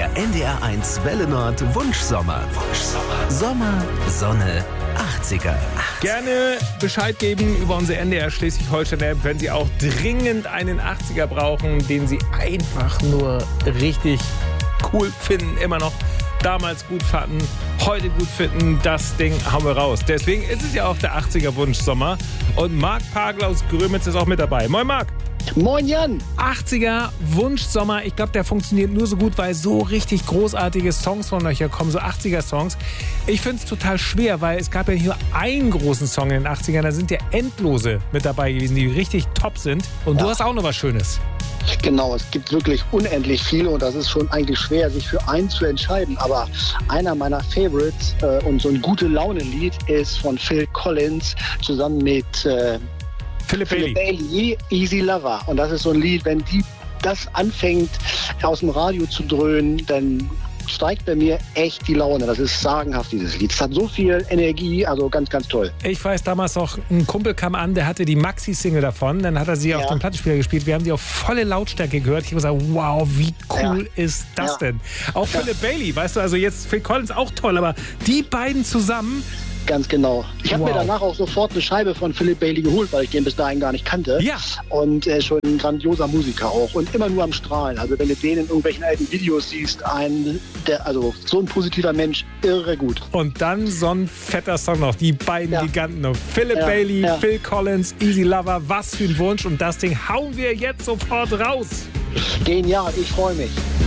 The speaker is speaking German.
Der NDR1 Welle Nord Wunschsommer. Sommer, Sonne, 80er. Gerne Bescheid geben über unsere NDR Schleswig-Holstein-App, wenn Sie auch dringend einen 80er brauchen, den Sie einfach nur richtig cool finden, immer noch damals gut fanden, heute gut finden. Das Ding hauen wir raus. Deswegen ist es ja auch der 80er Wunschsommer. Und Marc Pagel aus Grömitz ist auch mit dabei. Moin Marc. Moin Jan! 80er Wunschsommer, ich glaube, der funktioniert nur so gut, weil so richtig großartige Songs von euch kommen, so 80er-Songs. Ich finde es total schwer, weil es gab ja nicht nur einen großen Song in den 80ern, da sind ja endlose mit dabei gewesen, die richtig top sind. Und du hast auch noch was Schönes. Genau, es gibt wirklich unendlich viele und das ist schon eigentlich schwer, sich für einen zu entscheiden. Aber einer meiner Favorites und so ein Gute-Laune-Lied ist von Phil Collins zusammen mit Philip Bailey, Easy Lover. Und das ist so ein Lied, wenn das anfängt aus dem Radio zu dröhnen, dann steigt bei mir echt die Laune. Das ist sagenhaft, dieses Lied. Es hat so viel Energie, also ganz, ganz toll. Ich weiß damals noch, ein Kumpel kam an, der hatte die Maxi-Single davon, dann hat er sie auf dem Plattenspieler gespielt. Wir haben die auf volle Lautstärke gehört. Ich habe gesagt, wow, wie cool ist das denn? Auch Philip Bailey, weißt du, also jetzt Phil Collins auch toll, aber die beiden zusammen. Ganz genau. Ich habe mir danach auch sofort eine Scheibe von Philip Bailey geholt, weil ich den bis dahin gar nicht kannte. Ja. Und schon ein grandioser Musiker auch. Und immer nur am Strahlen. Also wenn du den in irgendwelchen alten Videos siehst, so ein positiver Mensch, irre gut. Und dann so ein fetter Song noch. Die beiden Giganten noch. Philip Bailey, Phil Collins, Easy Lover. Was für ein Wunsch. Und das Ding hauen wir jetzt sofort raus. Genial, ich freue mich.